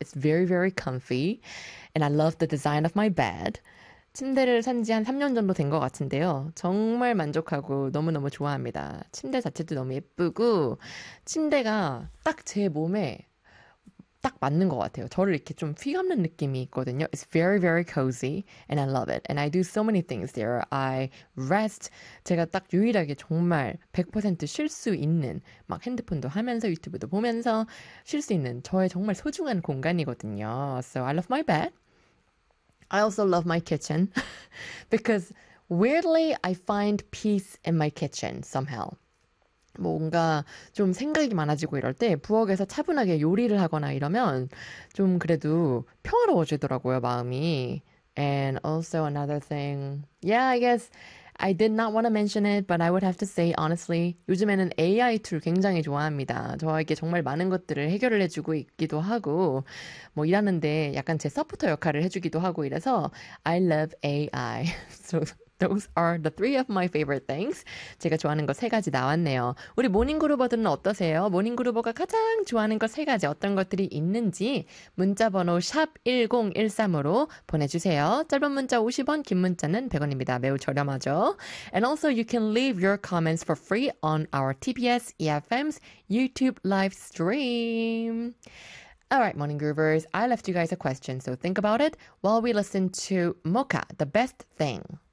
It's very, very comfy. And I love the design of my bed. 침대를 산지 한 3년 정도 된 것 같은데요. 정말 만족하고 너무너무 좋아합니다. 침대 자체도 너무 예쁘고, 침대가 딱 제 몸에 딱 맞는 것 같아요. 저를 이렇게 좀 휘감는 느낌이 있거든요. It's very, very cozy and I love it. And I do so many things there. I rest. 제가 딱 유일하게 정말 100% 쉴 수 있는 막 핸드폰도 하면서 유튜브도 보면서 쉴 수 있는 저의 정말 소중한 공간이거든요. So I love my bed. I also love my kitchen because weirdly I find peace in my kitchen somehow. 뭔가 좀 생각이 많아지고 이럴 때 부엌에서 차분하게 요리를 하거나 이러면 좀 그래도 평화로워지더라고요, 마음이. And also another thing, yeah, I guess I did not want to mention it, but I would have to say honestly, 요즘에는 AI 툴 굉장히 좋아합니다. 저에게 정말 많은 것들을 해결을 해주고 있기도 하고, 뭐 일하는데 약간 제 서포터 역할을 해주기도 하고 이래서 I love AI. So those are the three of my favorite things. 제가 좋아하는 거 세 가지 나왔네요. 우리 모닝그루버들은 어떠세요? 모닝그루버가 가장 좋아하는 거 세 가지 어떤 것들이 있는지 문자번호 샵 1013으로 보내주세요. 짧은 문자 50원, 긴 문자는 100원입니다. 매우 저렴하죠? And also you can leave your comments for free on our TBS EFM's YouTube live stream. All right, Morning Groovers, I left you guys a question, so think about it while we listen to Mocha, The Best Thing.